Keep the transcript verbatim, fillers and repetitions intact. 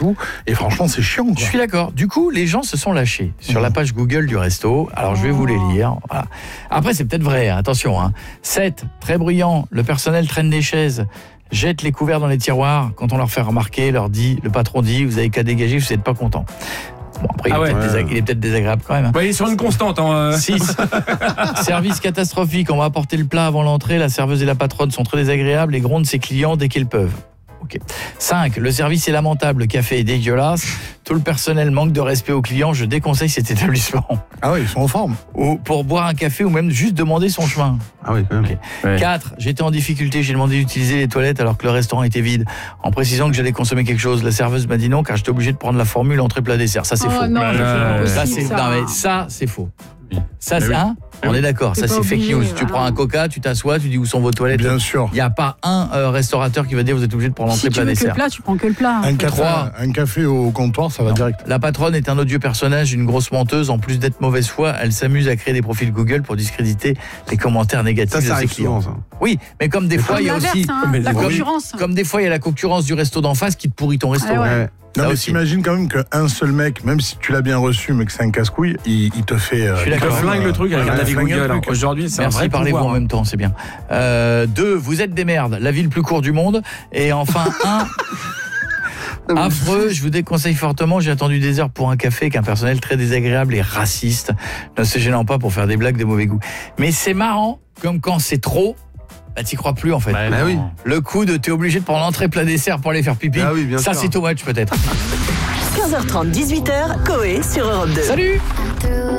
tout. Et franchement, c'est chiant, quoi. Je suis d'accord. Du coup, les gens se sont lâchés sur mmh. la page Google du resto. Alors, je vais vous les lire. Voilà. Après, c'est peut-être vrai, hein. Attention. Hein. sept. Très bruyant. Le personnel traîne les chaises. Jette les couverts dans les tiroirs. Quand on leur fait remarquer, leur dit, le patron dit, vous avez qu'à dégager, vous n'êtes pas content. Bon, après, ah il, est ouais. désag... il est peut-être désagréable quand même. Hein. Bah, il est sur une constante. Hein. six. Service catastrophique. On va apporter le plat avant l'entrée. La serveuse et la patronne sont très désagréables et grondent ses clients dès qu'ils peuvent. Okay. cinq. Le service est lamentable, le café est dégueulasse, tout le personnel manque de respect aux clients, je déconseille cet établissement. Ah oui, ils sont en forme. Ou pour boire un café ou même juste demander son chemin. Ah oui, quand même. Okay. Ouais. quatre. J'étais en difficulté, j'ai demandé d'utiliser les toilettes alors que le restaurant était vide, en précisant que j'allais consommer quelque chose. La serveuse m'a dit non car j'étais obligé de prendre la formule entrée plat dessert. Ça c'est oh faux. Non, euh, ça, c'est, ça. Non, mais ça c'est faux. Ça, c'est, oui. hein, on est d'accord, ça c'est fake news. Voilà. Tu prends un coca, tu t'assois, tu dis où sont vos toilettes. Bien sûr. Il n'y a pas un euh, restaurateur qui va dire vous êtes obligé de prendre l'entrée si plat dessert. Si tu veux que le plat, tu prends que le plat. Un café, un café au comptoir, ça va non. direct. La patronne est un odieux personnage, une grosse menteuse. En plus d'être mauvaise foi, elle s'amuse à créer des profils Google pour discréditer les commentaires négatifs ça, ça de ses clients. Souvent, ça. Oui, mais comme des mais fois, il y a aussi hein, la comme, concurrence. Comme des fois, il y a la concurrence du resto d'en face qui te pourrit ton resto. Ah ouais. Ouais. Non, mais t'imagines quand même qu'un seul mec, même si tu l'as bien reçu, mais que c'est un casse-couille, il, il te fait. Euh, il te flingue le truc avec un avis Google. Truc. Aujourd'hui, c'est Merci, un vrai parlez-vous pouvoir, en même temps, c'est bien. Euh, deux, vous êtes des merdes, la vie le plus court du monde. Et enfin, un. Affreux, je vous déconseille fortement, j'ai attendu des heures pour un café qu'un personnel très désagréable et raciste, ne se gênant pas pour faire des blagues de mauvais goût. Mais c'est marrant, comme quand c'est trop, bah t'y crois plus en fait. Bah, bah oui. Le coup de t'es obligé de prendre l'entrée plat dessert pour aller faire pipi, ah oui, ça sûr. C'est too much peut-être. quinze heures trente, dix-huit heures, Coé sur Europe deux. Salut.